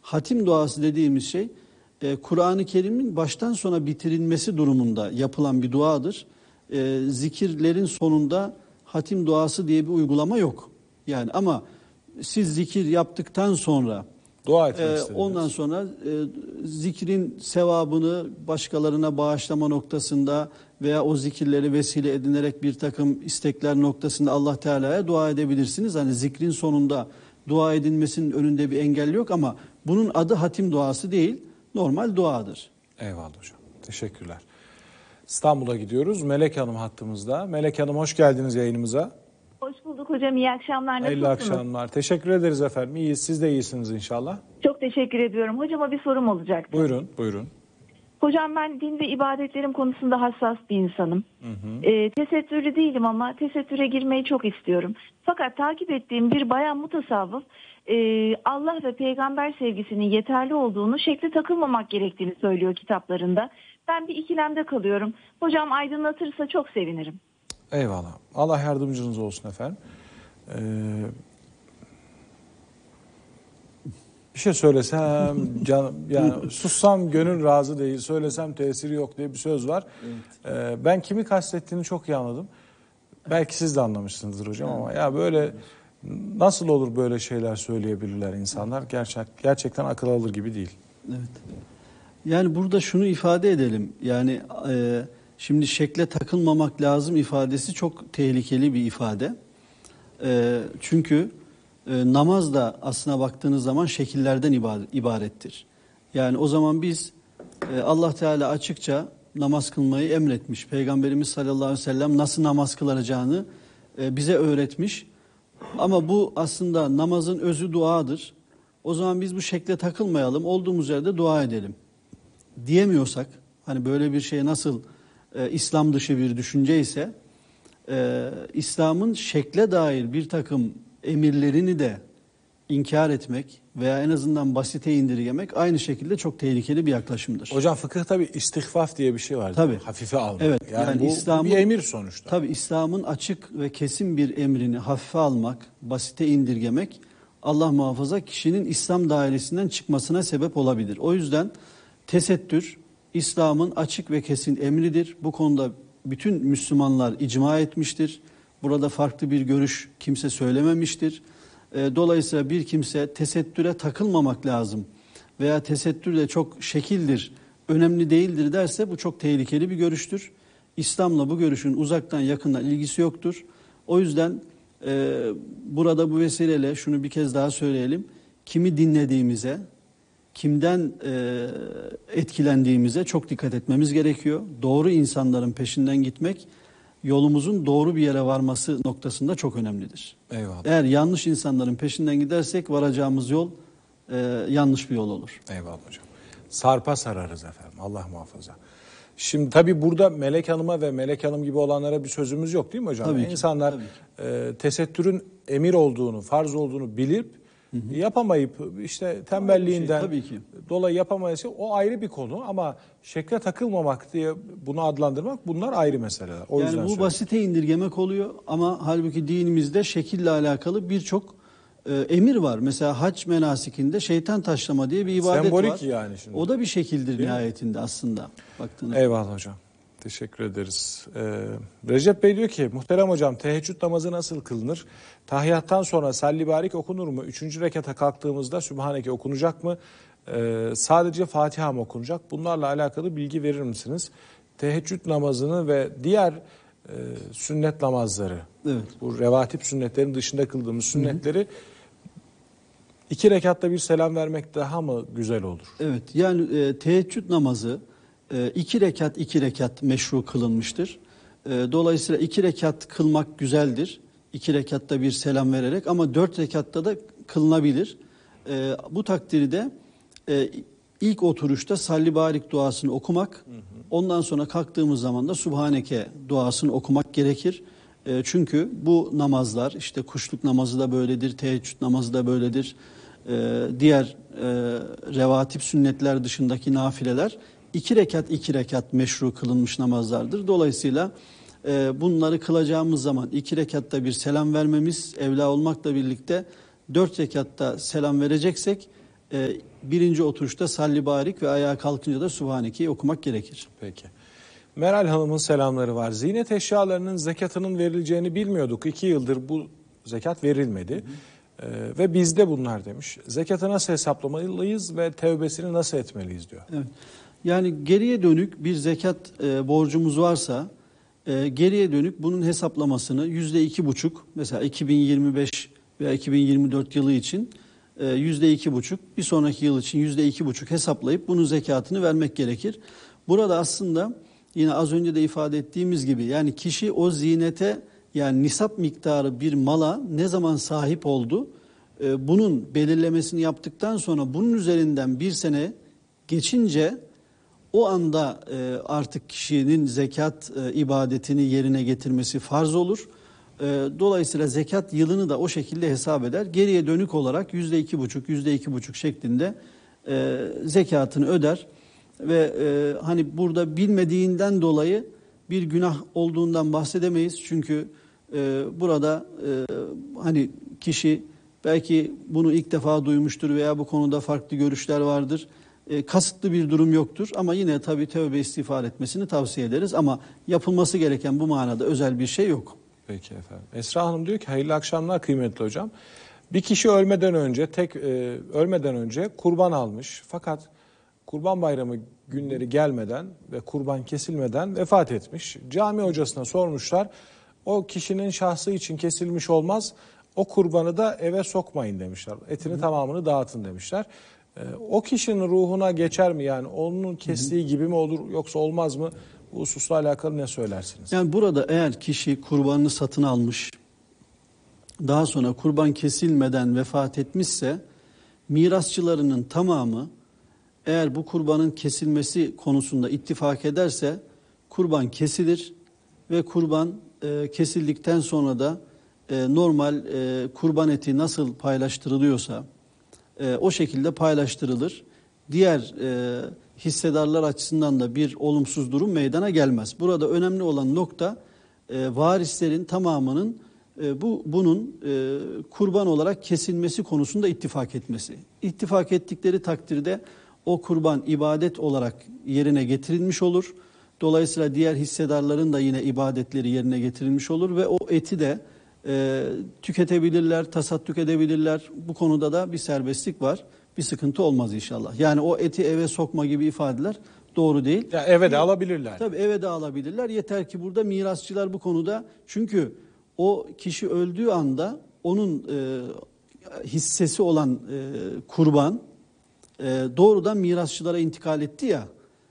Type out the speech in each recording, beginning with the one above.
hatim duası dediğimiz şey Kur'an-ı Kerim'in baştan sona bitirilmesi durumunda yapılan bir duadır. Zikirlerin sonunda hatim duası diye bir uygulama yok. Yani ama siz zikir yaptıktan sonra dua etmek ondan sonra zikrin sevabını başkalarına bağışlama noktasında veya o zikirleri vesile edinerek bir takım istekler noktasında Allah Teala'ya dua edebilirsiniz. Hani zikrin sonunda dua edilmesinin önünde bir engel yok ama bunun adı hatim duası değil, normal duadır. Eyvallah hocam. Teşekkürler. İstanbul'a gidiyoruz. Melek Hanım hattımızda. Melek Hanım hoş geldiniz yayınımıza. Hoş bulduk hocam. İyi akşamlar. Nasılsınız? Hayırlı akşamlar. Teşekkür ederiz efendim. İyiyiz. Siz de iyisiniz inşallah. Çok teşekkür ediyorum. Hocama bir sorum olacak. Buyurun, buyurun. Hocam ben din ve ibadetlerim konusunda hassas bir insanım. Tesettürlü değilim ama tesettüre girmeyi çok istiyorum. Fakat takip ettiğim bir bayan mutasavvıf Allah ve peygamber sevgisinin yeterli olduğunu, şekle takılmamak gerektiğini söylüyor kitaplarında. Ben bir ikilemde kalıyorum. Hocam aydınlatırsa çok sevinirim. Eyvallah. Allah yardımcınız olsun efendim. Bir şey söylesem yani sussam gönül razı değil, söylesem tesiri yok diye bir söz var. Evet. Ben kimi kastettiğini çok iyi anladım. Belki siz de anlamışsınızdır hocam ama ya böyle nasıl olur böyle şeyler söyleyebilirler insanlar? Gerçekten akıl alır gibi değil. Evet. Yani burada şunu ifade edelim. Yani şimdi şekle takılmamak lazım ifadesi çok tehlikeli bir ifade. Çünkü namaz da aslına baktığınız zaman şekillerden ibarettir. Yani o zaman biz Allah Teala açıkça namaz kılmayı emretmiş. Peygamberimiz sallallahu aleyhi ve sellem nasıl namaz kılacağını bize öğretmiş. Ama bu aslında namazın özü duadır. O zaman biz bu şekle takılmayalım, olduğumuz yerde dua edelim diyemiyorsak, hani böyle bir şey nasıl İslam dışı bir düşünce ise İslam'ın şekle dair bir takım emirlerini de inkar etmek veya en azından basite indirgemek aynı şekilde çok tehlikeli bir yaklaşımdır. Hocam fıkıh tabii istihfaf diye bir şey var. Tabii. Hafife almak. Evet, yani bu bir emir sonuçta. Tabii İslam'ın açık ve kesin bir emrini hafife almak, basite indirgemek Allah muhafaza kişinin İslam dairesinden çıkmasına sebep olabilir. O yüzden tesettür İslam'ın açık ve kesin emridir. Bu konuda bütün Müslümanlar icma etmiştir. Burada farklı bir görüş kimse söylememiştir. Dolayısıyla bir kimse tesettüre takılmamak lazım veya tesettür de çok şekildir, önemli değildir derse bu çok tehlikeli bir görüştür. İslam'la bu görüşün uzaktan yakından ilgisi yoktur. O yüzden burada bu vesileyle şunu bir kez daha söyleyelim. Kimi dinlediğimize, kimden etkilendiğimize çok dikkat etmemiz gerekiyor. Doğru insanların peşinden gitmek yolumuzun doğru bir yere varması noktasında çok önemlidir. Eyvallah. Eğer yanlış insanların peşinden gidersek varacağımız yol yanlış bir yol olur. Eyvallah hocam. Sarpa sararız efendim. Allah muhafaza. Şimdi tabii burada Melek Hanım'a ve Melek Hanım gibi olanlara bir sözümüz yok değil mi hocam? Tabii ki, İnsanlar tesettürün emir olduğunu, farz olduğunu bilip yapamayıp işte tembelliğinden tabii ki. dolayı yapamayası o ayrı bir konu ama şekle takılmamak diye bunu adlandırmak bunlar ayrı meseleler. O yüzden yani bu söyleyeyim. basite indirgemek oluyor ama halbuki dinimizde şekille alakalı birçok emir var. Mesela hac menasikinde şeytan taşlama diye bir ibadet sembolik var. Yani şimdi. O da bir şekildir nihayetinde aslında. Baktığınızda. Eyvallah hocam. Teşekkür ederiz. Recep Bey diyor ki muhterem hocam teheccüd namazı nasıl kılınır? Tahiyyattan sonra salli barik okunur mu? 3. rekata kalktığımızda Sübhaneke okunacak mı? Sadece Fatiha mı okunacak? Bunlarla alakalı bilgi verir misiniz? Teheccüd namazını ve diğer sünnet namazları, evet. Bu revatip sünnetlerin dışında kıldığımız sünnetleri 2 rekatta bir selam vermek daha mı güzel olur? Evet yani teheccüd namazı 2 rekat meşru kılınmıştır. Dolayısıyla 2 rekat kılmak güzeldir. 2 rekatta bir selam vererek ama 4 rekatta da kılınabilir. Bu takdirde ilk oturuşta salli barik duasını okumak, ondan sonra kalktığımız zaman da Subhaneke duasını okumak gerekir. Çünkü bu namazlar işte kuşluk namazı da böyledir, teheccüd namazı da böyledir. Diğer revatip sünnetler dışındaki nafileler 2 rekat meşru kılınmış namazlardır. Dolayısıyla bunları kılacağımız zaman 2 rekatta bir selam vermemiz evla olmakla birlikte 4 rekatta selam vereceksek birinci oturuşta salli barik ve ayağa kalkınca da Sübhaneke'yi okumak gerekir. Peki. Meral Hanım'ın selamları var. Ziynet eşyalarının zekatının verileceğini bilmiyorduk. 2 yıldır bu zekat verilmedi. Ve bizde bunlar demiş. Zekatı nasıl hesaplamalıyız ve tevbesini nasıl etmeliyiz diyor. Evet. Yani geriye dönük bir zekat borcumuz varsa geriye dönük bunun hesaplamasını %2,5 mesela 2025 veya 2024 yılı için %2,5 bir sonraki yıl için %2,5 hesaplayıp bunun zekatını vermek gerekir. Burada aslında yine az önce de ifade ettiğimiz gibi yani kişi o ziynete yani nisap miktarı bir mala ne zaman sahip oldu bunun belirlemesini yaptıktan sonra bunun üzerinden bir sene geçince o anda artık kişinin zekat ibadetini yerine getirmesi farz olur. Dolayısıyla zekat yılını da o şekilde hesap eder. Geriye dönük olarak %2,5 şeklinde zekatını öder. Ve hani burada bilmediğinden dolayı bir günah olduğundan bahsedemeyiz. Çünkü burada hani kişi belki bunu ilk defa duymuştur veya bu konuda farklı görüşler vardır. Kasıtlı bir durum yoktur ama yine tabii tövbe istiğfar etmesini tavsiye ederiz. Ama yapılması gereken bu manada özel bir şey yok. Peki efendim. Esra Hanım diyor ki hayırlı akşamlar kıymetli hocam. Bir kişi ölmeden önce kurban almış fakat Kurban Bayramı günleri gelmeden ve kurban kesilmeden vefat etmiş. Cami hocasına sormuşlar. O kişinin şahsı için kesilmiş olmaz. O kurbanı da eve sokmayın demişler. Etini tamamını dağıtın demişler. O kişinin ruhuna geçer mi yani onun kestiği gibi mi olur yoksa olmaz mı? Bu hususla alakalı ne söylersiniz? Yani burada eğer kişi kurbanını satın almış, daha sonra kurban kesilmeden vefat etmişse mirasçılarının tamamı eğer bu kurbanın kesilmesi konusunda ittifak ederse kurban kesilir ve kurban kesildikten sonra da normal kurban eti nasıl paylaştırılıyorsa o şekilde paylaştırılır. Diğer hissedarlar açısından da bir olumsuz durum meydana gelmez. Burada önemli olan nokta varislerin tamamının bunun kurban olarak kesilmesi konusunda ittifak etmesi. İttifak ettikleri takdirde o kurban ibadet olarak yerine getirilmiş olur. Dolayısıyla diğer hissedarların da yine ibadetleri yerine getirilmiş olur ve o eti de tüketebilirler, tasadduk edebilirler. Bu konuda da bir serbestlik var. Bir sıkıntı olmaz inşallah. Yani o eti eve sokma gibi ifadeler doğru değil. Ya eve de alabilirler. Tabii eve de alabilirler. Yeter ki burada mirasçılar bu konuda çünkü o kişi öldüğü anda onun hissesi olan kurban doğrudan mirasçılara intikal etti ya.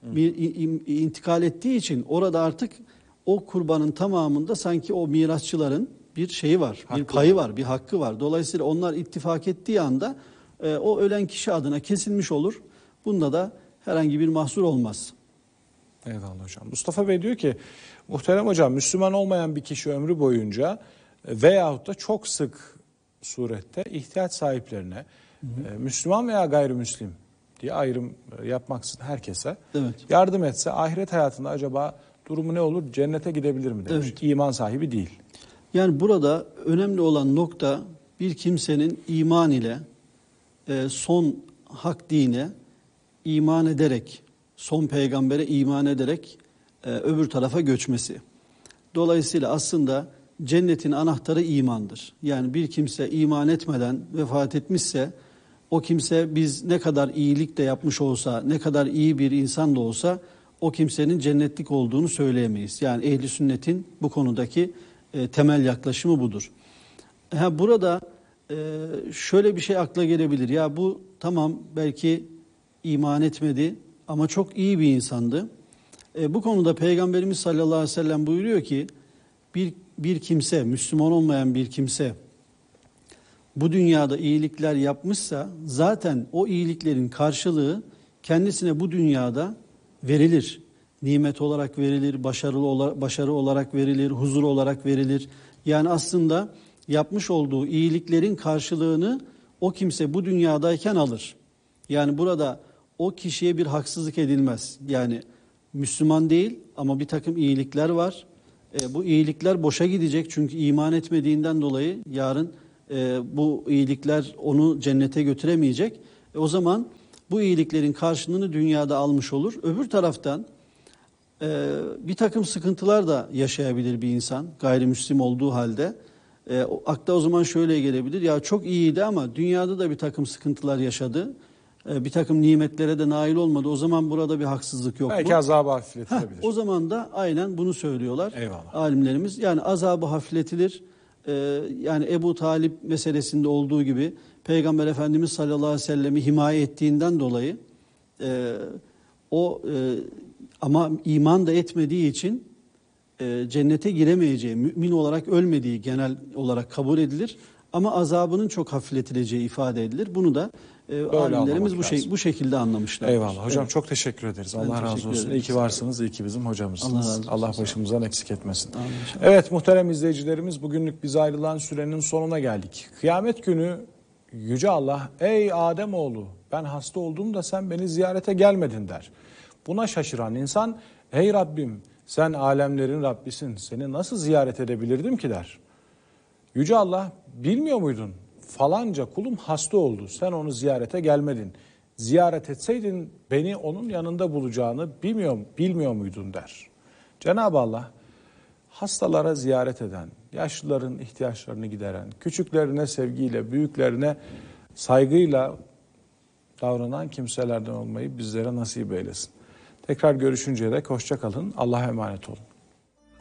İntikal ettiği için orada artık o kurbanın tamamında sanki o mirasçıların bir şeyi var, bir payı var, bir hakkı var. Dolayısıyla onlar ittifak ettiği anda o ölen kişi adına kesilmiş olur. Bunda da herhangi bir mahsur olmaz. Eyvallah hocam. Mustafa Bey diyor ki muhterem hocam Müslüman olmayan bir kişi ömrü boyunca veyahut da çok sık surette ihtiyaç sahiplerine Müslüman veya gayrimüslim diye ayrım yapmaksızın herkese yardım etse ahiret hayatında acaba durumu ne olur? Cennete gidebilir mi demiş. Evet. İman sahibi değil. Yani burada önemli olan nokta bir kimsenin iman ile son hak dine iman ederek, son peygambere iman ederek öbür tarafa göçmesi. Dolayısıyla aslında cennetin anahtarı imandır. Yani bir kimse iman etmeden vefat etmişse o kimse biz ne kadar iyilik de yapmış olsa, ne kadar iyi bir insan da olsa o kimsenin cennetlik olduğunu söyleyemeyiz. Yani ehli sünnetin bu konudaki temel yaklaşımı budur. Burada şöyle bir şey akla gelebilir. Ya bu tamam belki iman etmedi ama çok iyi bir insandı. Bu konuda Peygamberimiz sallallahu aleyhi ve sellem buyuruyor ki bir kimse, Müslüman olmayan bir kimse bu dünyada iyilikler yapmışsa zaten o iyiliklerin karşılığı kendisine bu dünyada verilir. Nimet olarak verilir, başarı olarak verilir, huzur olarak verilir. Yani aslında yapmış olduğu iyiliklerin karşılığını o kimse bu dünyadayken alır. Yani burada o kişiye bir haksızlık edilmez. Yani Müslüman değil ama bir takım iyilikler var. Bu iyilikler boşa gidecek çünkü iman etmediğinden dolayı yarın bu iyilikler onu cennete götüremeyecek. O zaman bu iyiliklerin karşılığını dünyada almış olur. Öbür taraftan bir takım sıkıntılar da yaşayabilir bir insan gayrimüslim olduğu halde. Akla o zaman şöyle gelebilir: ya çok iyiydi ama dünyada da bir takım sıkıntılar yaşadı. Bir takım nimetlere de nail olmadı. O zaman burada bir haksızlık yok mu? Belki azabı hafifletilebilir. O zaman da aynen bunu söylüyorlar. Eyvallah. Alimlerimiz. Yani azabı hafifletilir. Yani Ebu Talip meselesinde olduğu gibi Peygamber Efendimiz sallallahu aleyhi ve sellem'i himaye ettiğinden dolayı ama iman da etmediği için cennete giremeyeceği, mümin olarak ölmediği genel olarak kabul edilir. Ama azabının çok hafifletileceği ifade edilir. Bunu da alimlerimiz bu şekilde anlamışlar. Eyvallah. Hocam çok teşekkür ederiz. Allah razı olsun. İyi ki varsınız. İyi ki bizim hocamızsınız. Allah başımızdan eksik etmesin. Amin. Evet muhterem izleyicilerimiz, bugünlük bize ayrılan sürenin sonuna geldik. Kıyamet günü Yüce Allah, ey Ademoğlu ben hasta olduğumda sen beni ziyarete gelmedin der. Buna şaşıran insan, ey Rabbim sen alemlerin Rabbisin, seni nasıl ziyaret edebilirdim ki der. Yüce Allah, bilmiyor muydun? Falanca kulum hasta oldu, sen onu ziyarete gelmedin. Ziyaret etseydin beni onun yanında bulacağını bilmiyor muydun der. Cenab-ı Allah hastalara ziyaret eden, yaşlıların ihtiyaçlarını gideren, küçüklerine sevgiyle, büyüklerine saygıyla davranan kimselerden olmayı bizlere nasip eylesin. Tekrar görüşünceye dek hoşça kalın. Allah'a emanet olun.